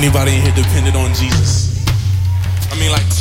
Anybody in here dependent on Jesus? I mean, like